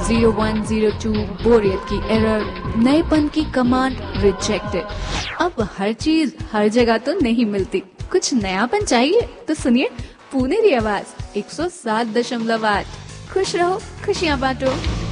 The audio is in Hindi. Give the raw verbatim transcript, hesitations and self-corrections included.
जीरो वन जीरो टू बोरियत की एरर, नएपन की कमांड रिजेक्टेड। अब हर चीज हर जगह तो नहीं मिलती, कुछ नयापन चाहिए तो सुनिए पुनेरी आवाज एक सौ सात दशमलव आठ। खुश रहो, खुशियां बांटो।